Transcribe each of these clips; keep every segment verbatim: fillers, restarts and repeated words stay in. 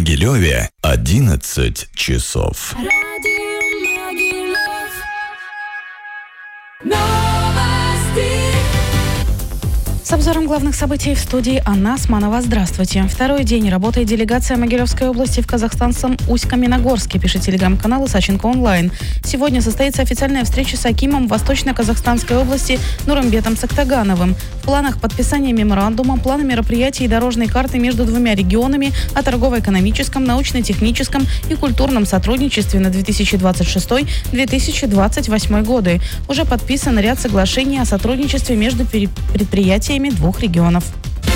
Могилеве одиннадцать часов. С обзором главных событий в студии Анна Османова. Здравствуйте. Второй день работает делегация Могилевской области в казахстанском Усть-Каменогорске, пишет телеграм-канал Исаченко онлайн. Сегодня состоится официальная встреча с акимом Восточно-Казахстанской области Нурамбетом Сактагановым. В планах подписания меморандума, плана мероприятий и дорожной карты между двумя регионами о торгово-экономическом, научно-техническом и культурном сотрудничестве на две тысячи двадцать шестой — две тысячи двадцать восьмой годы. Уже подписан ряд соглашений о сотрудничестве между предприятиями двух регионов.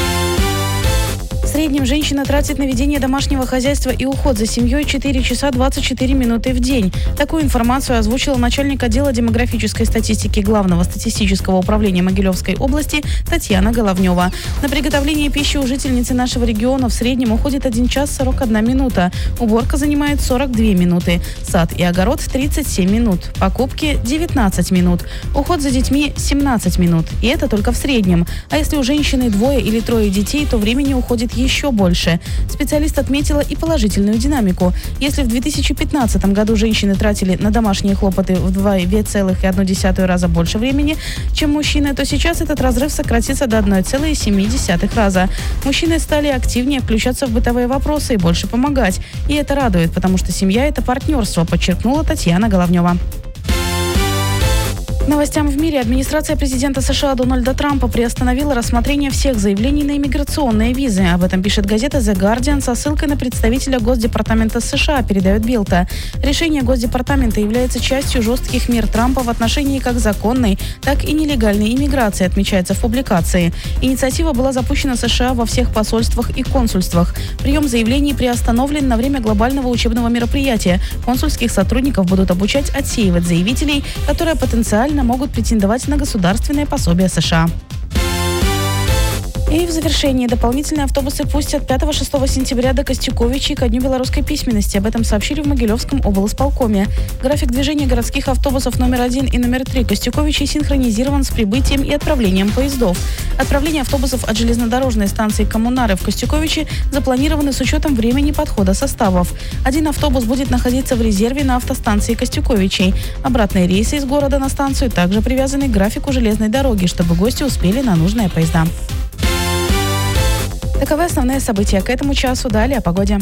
В среднем женщина тратит на ведение домашнего хозяйства и уход за семьей четыре часа двадцать четыре минуты в день. Такую информацию озвучила начальник отдела демографической статистики Главного статистического управления Могилевской области Татьяна Головнева. На приготовление пищи у жительницы нашего региона в среднем уходит один час сорок одна минута. Уборка занимает сорок две минуты. Сад и огород тридцать семь минут. Покупки девятнадцать минут. Уход за детьми семнадцать минут. И это только в среднем. А если у женщины двое или трое детей, то времени уходит еще больше. Специалист отметила и положительную динамику. Если в две тысячи пятнадцатом году женщины тратили на домашние хлопоты в два целых одну десятую раза больше времени, чем мужчины, то сейчас этот разрыв сократится до одного целого семи десятых раза. Мужчины стали активнее включаться в бытовые вопросы и больше помогать. И это радует, потому что семья – это партнерство, подчеркнула Татьяна Головнева. Новостям в мире. Администрация президента США Дональда Трампа приостановила рассмотрение всех заявлений на иммиграционные визы. Об этом пишет газета The Guardian со ссылкой на представителя Госдепартамента США, передает Билта. Решение Госдепартамента является частью жестких мер Трампа в отношении как законной, так и нелегальной иммиграции, отмечается в публикации. Инициатива была запущена США во всех посольствах и консульствах. Прием заявлений приостановлен на время глобального учебного мероприятия. Консульских сотрудников будут обучать отсеивать заявителей, которые потенциально могут претендовать на государственное пособие США. И в завершении дополнительные автобусы пустят пятого-шестого сентября до Костюковичей ко Дню белорусской письменности. Об этом сообщили в Могилевском облсполкоме. График движения городских автобусов номер один и номер три Костюковичей синхронизирован с прибытием и отправлением поездов. Отправление автобусов от железнодорожной станции Коммунары в Костюковичи запланированы с учетом времени подхода составов. Один автобус будет находиться в резерве на автостанции Костюковичей. Обратные рейсы из города на станцию также привязаны к графику железной дороги, чтобы гости успели на нужные поезда. Таковы основные события к этому часу. Далее о погоде.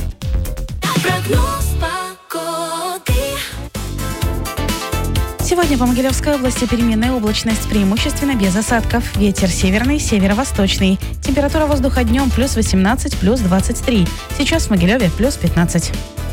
Сегодня по Могилевской области переменная облачность, преимущественно без осадков. Ветер северный, северо-восточный. Температура воздуха днем плюс восемнадцать, плюс двадцать три. Сейчас в Могилеве плюс пятнадцать.